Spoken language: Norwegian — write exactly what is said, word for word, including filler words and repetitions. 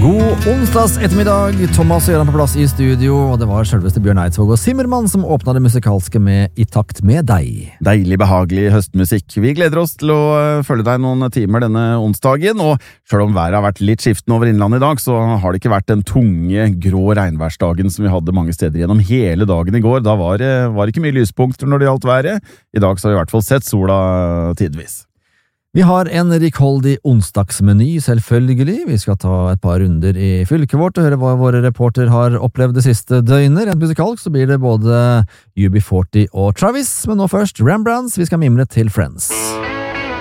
God onsdags ettermiddag, Thomas og Gøran på plass i studio, og det var selveste Bjørn Eidsvåg og Zimmermann som åpnet det musikalske med I takt med deg. Deilig, behagelig høstmusikk. Vi gleder oss til å følge deg noen timer denne onsdagen, og selv om været har vært litt skiftende over innlandet I dag, så har det ikke vært den tunge, grå regnværsdagen som vi hadde mange steder gjennom hele dagen I går. Da var det, var det ikke mye lyspunkter når det gjaldt været. I dag så har vi I hvert fall sett sola tidvis. Vi har en rikholdig onsdagsmeny, selvfølgelig. Vi skal ta et par runder I fylket vårt og høre hva våre reporter har opplevd det siste døgnet. Rent musikalsk så blir det både U B forty og Travis, men nå først Rembrandts. Vi skal mimre til Friends.